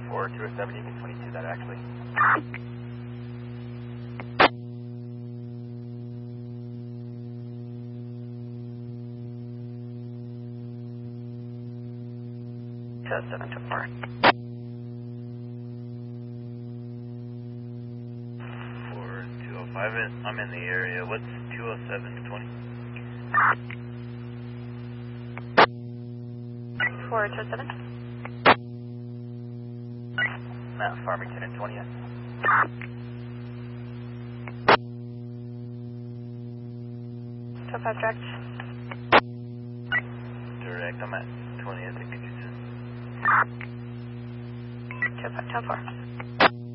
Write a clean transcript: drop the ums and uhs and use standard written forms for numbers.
4, 207, you can 22 that actually. So 7 to 4. 205, I'm in the area. What's 207 to 20? 4 to 7. Mount Farmington and 20th. So 5 direct. Direct, I'm at 20th. I think you said. 25 to 4.